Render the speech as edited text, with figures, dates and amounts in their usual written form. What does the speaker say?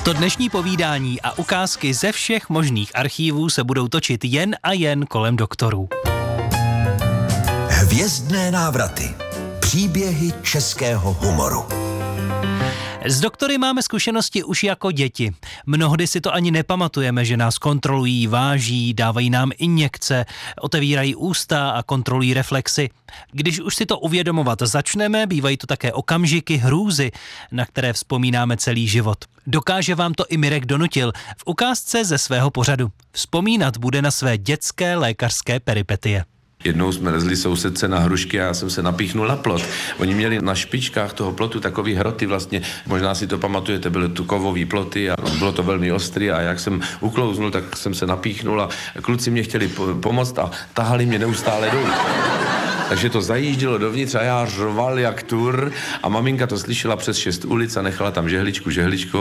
To dnešní povídání a ukázky ze všech možných archívů se budou točit jen a jen kolem doktorů. Hvězdné návraty. Příběhy českého humoru. S doktory máme zkušenosti už jako děti. Mnohdy si to ani nepamatujeme, že nás kontrolují, váží, dávají nám injekce, otevírají ústa a kontrolují reflexy. Když už si to uvědomovat začneme, bývají to také okamžiky hrůzy, na které vzpomínáme celý život. Dokáže vám to i Mirek Donutil v ukázce ze svého pořadu. Vzpomínat bude na své dětské lékařské peripetie. Jednou jsme lezli sousedce na hrušky a já jsem se napíchnul na plot. Oni měli na špičkách toho plotu takový hroty vlastně, možná si to pamatujete, byly tu kovový ploty a bylo to velmi ostrý a jak jsem uklouznul, tak jsem se napíchnul a kluci mě chtěli pomoct a tahali mě neustále dolů. Takže to zajíždělo dovnitř a já řval jak tur a maminka to slyšela přes 6 ulic a nechala tam žehličku